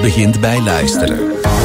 begint bij luisteren.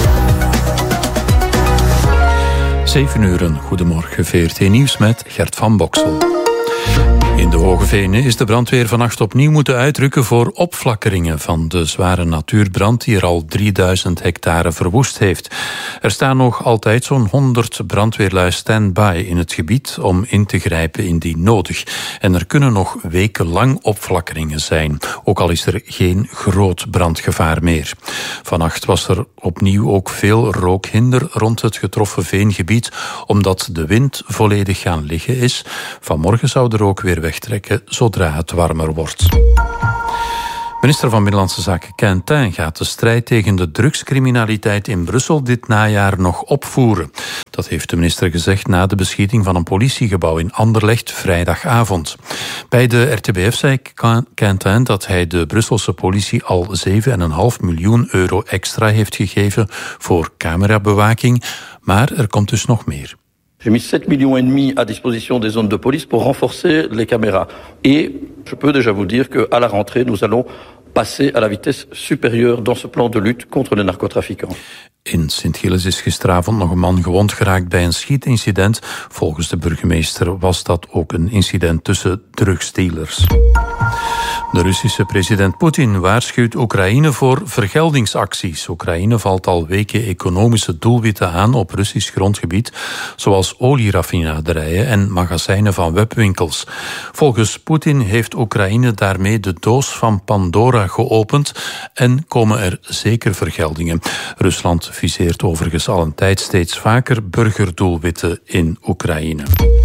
7 uur, goedemorgen, VRT Nieuws met Gert van Boksel. In de Hoge Venen is de brandweer vannacht opnieuw moeten uitrukken voor opflakkeringen van de zware natuurbrand die er al 3000 hectare verwoest heeft. Er staan nog altijd zo'n 100 brandweerlui stand-by in het gebied om in te grijpen indien nodig. En er kunnen nog wekenlang opflakkeringen zijn, ook al is er geen groot brandgevaar meer. Vannacht was er opnieuw ook veel rookhinder rond het getroffen veengebied, omdat de wind volledig gaan liggen is. Vanmorgen zou de rook weer wegtrekken zodra het warmer wordt. Minister van Binnenlandse Zaken Quentin gaat de strijd tegen de drugscriminaliteit in Brussel dit najaar nog opvoeren. Dat heeft de minister gezegd na de beschieting van een politiegebouw in Anderlecht vrijdagavond. Bij de RTBF zei Quentin dat hij de Brusselse politie al 7,5 miljoen euro extra heeft gegeven voor camerabewaking, maar er komt dus nog meer. J'ai mis 7,5 millions à disposition des zones de police pour renforcer les caméras. Et je peux déjà vous dire qu'à la rentrée, nous allons passer à la vitesse supérieure dans ce plan de lutte contre les narcotrafiquants. In Sint-Gilles is gisteravond nog een man gewond geraakt bij een schietincident. Volgens de burgemeester was dat ook een incident tussen drugsdealers. De Russische president Poetin waarschuwt Oekraïne voor vergeldingsacties. Oekraïne valt al weken economische doelwitten aan op Russisch grondgebied, zoals olieraffinaderijen en magazijnen van webwinkels. Volgens Poetin heeft Oekraïne daarmee de doos van Pandora geopend en komen er zeker vergeldingen. Rusland viseert overigens al een tijd steeds vaker burgerdoelwitten in Oekraïne.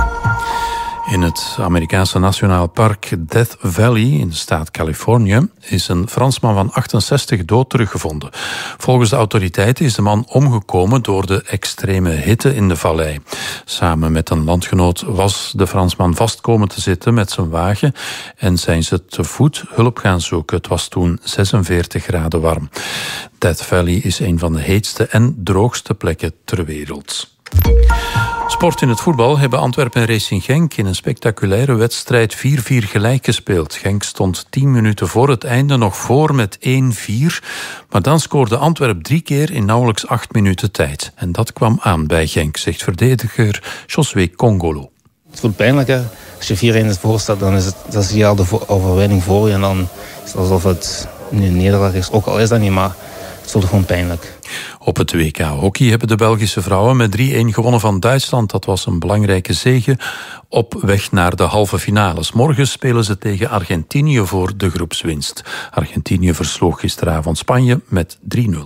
In het Amerikaanse nationaal park Death Valley in de staat Californië is een Fransman van 68 dood teruggevonden. Volgens de autoriteiten is de man omgekomen door de extreme hitte in de vallei. Samen met een landgenoot was de Fransman vast komen te zitten met zijn wagen en zijn ze te voet hulp gaan zoeken. Het was toen 46 graden warm. Death Valley is een van de heetste en droogste plekken ter wereld. Sport in het voetbal hebben Antwerpen en Racing Genk in een spectaculaire wedstrijd 4-4 gelijk gespeeld. Genk stond 10 minuten voor het einde nog voor met 1-4. Maar dan scoorde Antwerpen 3 keer in nauwelijks 8 minuten tijd. En dat kwam aan bij Genk, zegt verdediger Josué Kongolo. Het voelt pijnlijk, hè. Als je 4-1 voor staat, dan is hier al de overwinning voor je. En dan is het alsof het een nederlaag is. Ook al is dat niet, maar het voelt gewoon pijnlijk. Op het WK hockey hebben de Belgische vrouwen met 3-1 gewonnen van Duitsland. Dat was een belangrijke zege op weg naar de halve finales. Morgen spelen ze tegen Argentinië voor de groepswinst. Argentinië versloeg gisteravond Spanje met 3-0.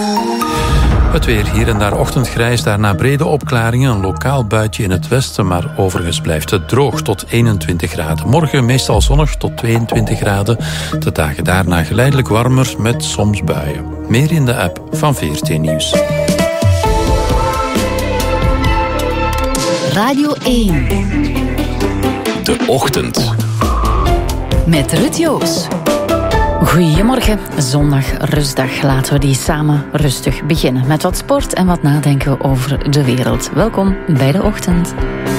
Het weer, hier en daar ochtendgrijs, daarna brede opklaringen. Een lokaal buitje in het westen, maar overigens blijft het droog tot 21 graden. Morgen meestal zonnig tot 22 graden. De dagen daarna geleidelijk warmer met soms buien. Meer in de app van VRT Nieuws. Radio 1. De Ochtend. Met Ruud Joos. Goedemorgen, zondag, rustdag. Laten we die samen rustig beginnen met wat sport en wat nadenken over de wereld. Welkom bij De Ochtend.